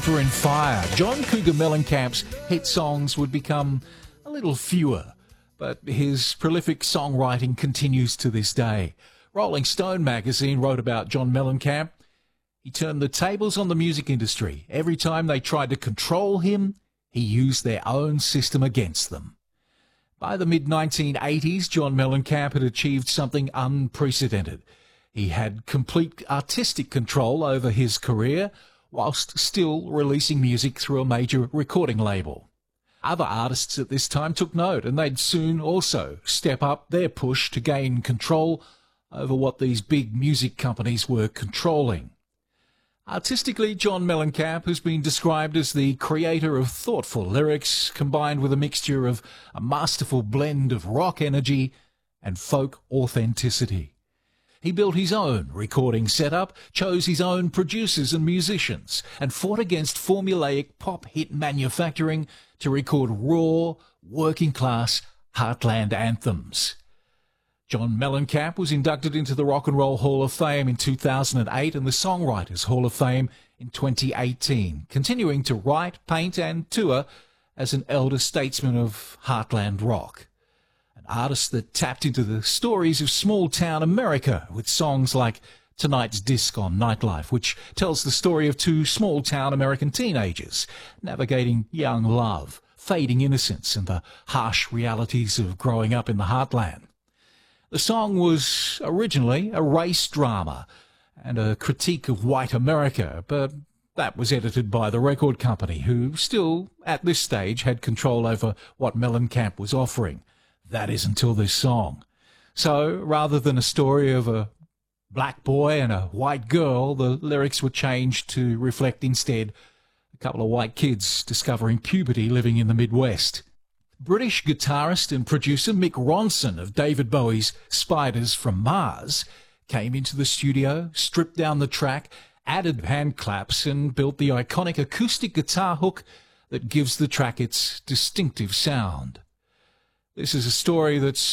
Paper and Fire. John Cougar Mellencamp's hit songs would become a little fewer, but his prolific songwriting continues to this day. Rolling Stone magazine wrote about John Mellencamp. He turned the tables on the music industry. Every time they tried to control him, he used their own system against them. By the mid-1980s, John Mellencamp had achieved something unprecedented. He had complete artistic control over his career, whilst still releasing music through a major recording label. Other artists at this time took note, and they'd soon also step up their push to gain control over what these big music companies were controlling. Artistically, John Mellencamp has been described as the creator of thoughtful lyrics combined with a mixture of a masterful blend of rock energy and folk authenticity. He built his own recording setup, chose his own producers and musicians, and fought against formulaic pop hit manufacturing to record raw, working-class heartland anthems. John Mellencamp was inducted into the Rock and Roll Hall of Fame in 2008 and the Songwriters Hall of Fame in 2018, continuing to write, paint and tour as an elder statesman of heartland rock. An artist that tapped into the stories of small-town America with songs like Tonight's Disc on Nightlife, which tells the story of two small-town American teenagers navigating young love, fading innocence, and the harsh realities of growing up in the heartland. The song was originally a race drama and a critique of white America, but that was edited by the record company, who still, at this stage, had control over what Mellencamp was offering. That is, until this song. So, rather than a story of a black boy and a white girl, the lyrics were changed to reflect instead a couple of white kids discovering puberty living in the Midwest. British guitarist and producer Mick Ronson of David Bowie's Spiders from Mars came into the studio, stripped down the track, added hand claps and built the iconic acoustic guitar hook that gives the track its distinctive sound. This is a story that's